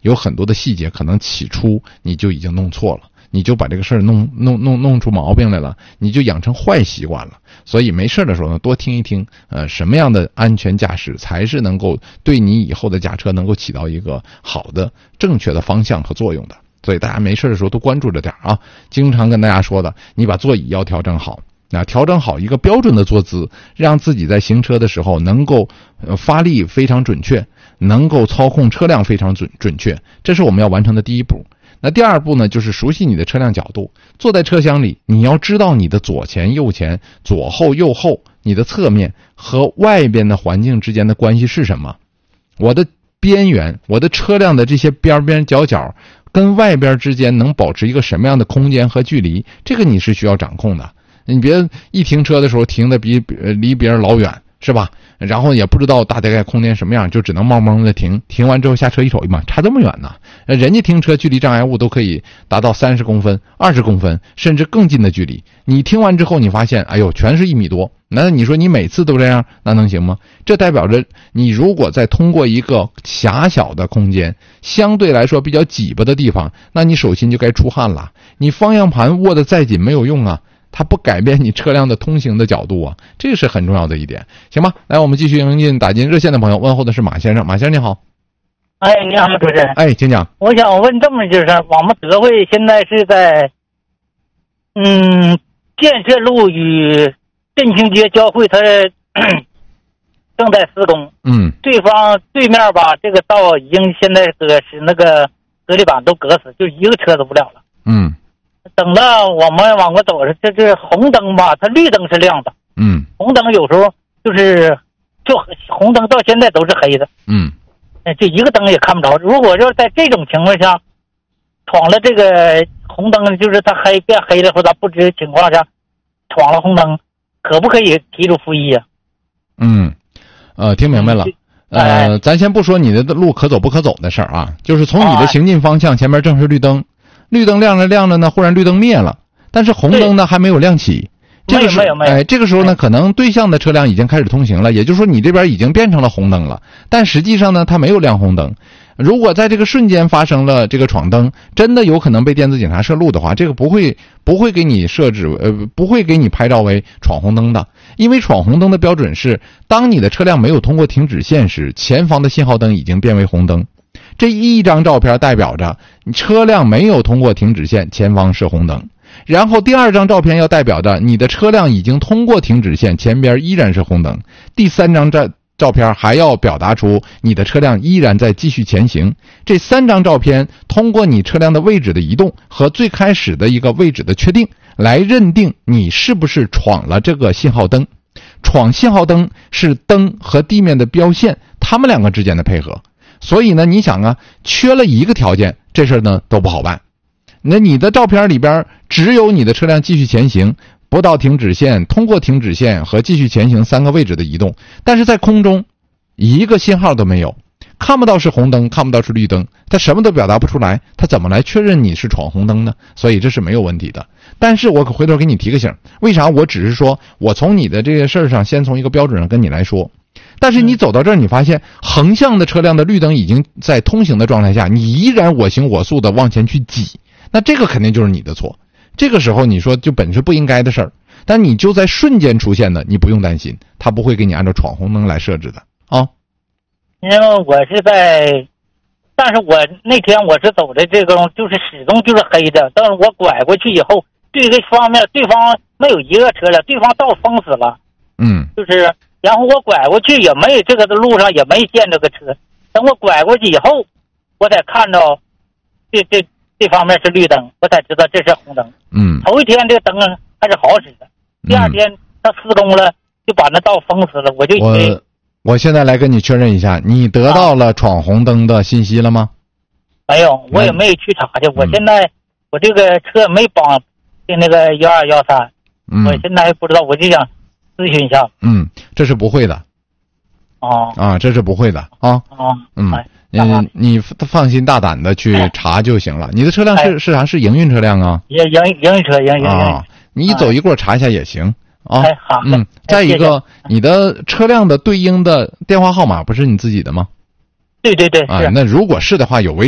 有很多的细节可能起初你就已经弄错了，你就把这个事儿弄出毛病来了，你就养成坏习惯了。所以没事的时候呢，多听一听，什么样的安全驾驶才是能够对你以后的驾车能够起到一个好的正确的方向和作用的。所以大家没事的时候都关注着点啊。经常跟大家说的，你把座椅要调整好，调整好一个标准的坐姿，让自己在行车的时候能够发力非常准确，能够操控车辆非常准确，这是我们要完成的第一步。那第二步呢，就是熟悉你的车辆角度。坐在车厢里，你要知道你的左前、右前、左后、右后，你的侧面和外边的环境之间的关系是什么。我的边缘，我的车辆的这些边边角角跟外边之间能保持一个什么样的空间和距离，这个你是需要掌控的。你别一停车的时候停的离别人老远，是吧？然后也不知道大概空间什么样，就只能冒蒙的停完之后下车一瞅，妈，差这么远呢！人家停车距离障碍物都可以达到30公分、20公分，甚至更近的距离。你停完之后，你发现，哎呦，全是1米多。那你说你每次都这样，那能行吗？这代表着你如果再通过一个狭小的空间，相对来说比较挤巴的地方，那你手心就该出汗了。你方向盘握得再紧没有用啊。它不改变你车辆的通行的角度啊，这个是很重要的一点，行吧？来，我们继续迎进打进热线的朋友，问候的是马先生。马先生你好。 哎，你好，主持人。 哎，请讲。 我想问这么就是，我们德惠现在是在建设路与振兴街交汇，它正在施工。对面吧，这个道已经现在是那个隔离板都隔死，就一个车都不了了。等到我们往过走，这是红灯吧，它绿灯是亮的。红灯有时候就红灯到现在都是黑的。这一个灯也看不着。如果就是在这种情况下闯了这个红灯，就是它变黑了或者不知情况下闯了红灯，可不可以提出复议啊？ 听明白了。咱先不说你的路可走不可走的事儿啊，就是从你的行进方向，前面正是绿灯，绿灯亮着呢，忽然绿灯灭了，但是红灯呢还没有亮起。这个没有。 这个时候呢，可能对向的车辆已经开始通行了，也就是说你这边已经变成了红灯了，但实际上呢，它没有亮红灯。如果在这个瞬间发生了这个闯灯，真的有可能被电子警察摄录的话，这个不会给你设置不会给你拍照为闯红灯的，因为闯红灯的标准是，当你的车辆没有通过停止线时，前方的信号灯已经变为红灯。这一张照片代表着你车辆没有通过停止线，前方是红灯。然后第二张照片要代表着你的车辆已经通过停止线，前边依然是红灯。第三张照片还要表达出你的车辆依然在继续前行。这3张照片通过你车辆的位置的移动和最开始的一个位置的确定，来认定你是不是闯了这个信号灯。闯信号灯是灯和地面的标线它们两个之间的配合。所以呢，你想啊，缺了一个条件，这事儿呢都不好办。那你的照片里边只有你的车辆继续前行，不到停止线，通过停止线和继续前行3个位置的移动，但是在空中一个信号都没有，看不到是红灯，看不到是绿灯，它什么都表达不出来，它怎么来确认你是闯红灯呢？所以这是没有问题的。但是我可回头给你提个醒，为啥我只是说我从你的这个事儿上先从一个标准上跟你来说，但是你走到这儿，你发现横向的车辆的绿灯已经在通行的状态下，你依然我行我素的往前去挤，那这个肯定就是你的错。这个时候你说就本是不应该的事儿，但你就在瞬间出现的，你不用担心，他不会给你按照闯红灯来设置的啊。 因为我是但是我那天我是走的这个就是始终就是黑的，但是我拐过去以后，对这方面对方没有一个车辆，对方道封死了。就是然后我拐过去也没这个路上也没见这个车，等我拐过去以后，我才看到这方面是绿灯，我才知道这是红灯。头一天这个灯还是好使的，第二天他施工了，就把那道封死了，我就以为。 我现在来跟你确认一下，你得到了闯红灯的信息了吗？ 没有，我也没有去查去。我现在我这个车没绑进那个1213，我现在还不知道，我就想咨询一下。 这是不会的。这是不会的啊。你放心大胆的去查就行了。你的车辆是啥？是营运车辆啊？营运车。 你走一过查一下也行啊。 好。 再一个，你的车辆的对应的电话号码不是你自己的吗？ 对。 那如果是的话，有违